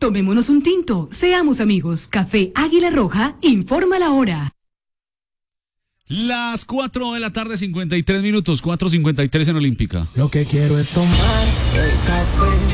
Tomémonos un tinto, seamos amigos. Café Águila Roja, informa la hora. Las 4 de la tarde, 53 minutos, 4:53 en Olímpica. Lo que quiero es tomar el café.